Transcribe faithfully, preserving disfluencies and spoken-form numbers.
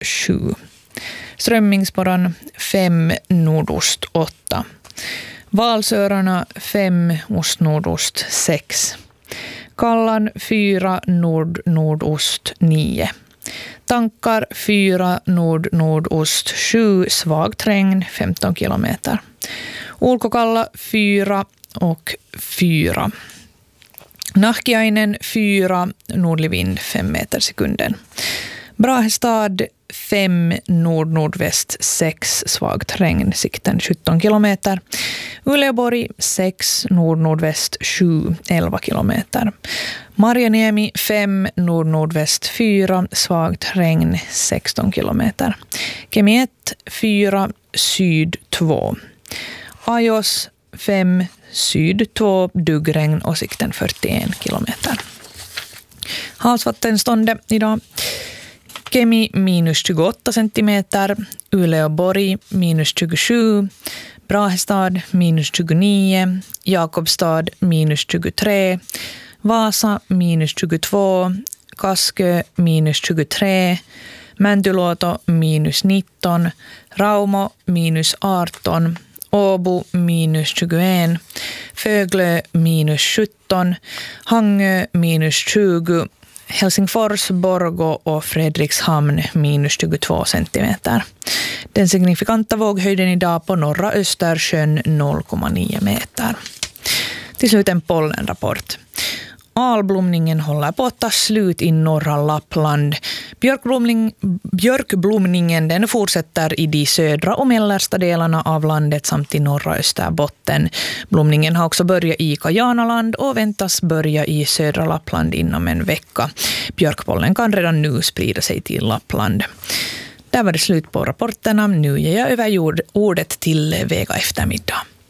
sju. Strömmingsborran fem, nordost åtta. Valsörarna fem, ostnordost sex. Kallan fyra, nord-nordost nio. Tankar fyra, nord-nordost sju, svagt regn femton kilometer. Ulkokalla fyra och fyra. Nahkiainen fyra, nordlig vind fem meter sekunden. Brahestad fem, nord-nordväst sex, svagt regn, sikten sjutton kilometer. Uleåborg sex, nord-nordväst sju, elva kilometer. Marjaniemi fem, nord-nordväst fyra, svagt regn sexton kilometer. Kemi ett fyra, syd två. Ajos fem, syd två, duggregn och sikten fyrtioen kilometer. Havsvattenståndet idag. Kemi minus tjugoåtta centimeter, Uleåborg minus tjugosju, Brahestad minus tjugonio, Jakobstad minus tjugotre, Vasa minus tjugotvå, Kaskö minus tjugotre, Mäntyluoto minus nitton, Raumo minus arton, Åbo minus tjugoen, Föglö minus sjutton, Hangö minus tjugo, Helsingfors, Borgå och Fredrikshamn minus tjugotvå centimeter. Den signifikanta våghöjden idag på norra Östersjön noll komma nio meter. Till slut en pollenrapport. Alblomningen håller på att ta slut i norra Lappland. Björkblomning, björkblomningen den fortsätter i de södra och mellersta delarna av landet samt i norra Österbotten. Blomningen har också börjat i Kajanaland och väntas börja i södra Lappland inom en vecka. Björkpollen kan redan nu sprida sig till Lappland. Där var det slut på rapporterna. Nu ger jag över ordet till Vega eftermiddag.